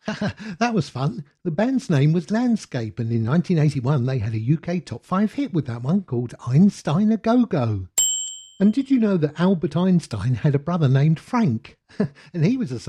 That was fun. The band's name was Landscape, and in 1981 they had a UK top 5 hit with that one called Einstein A Go Go. And did you know that Albert Einstein had a brother named Frank? And he was a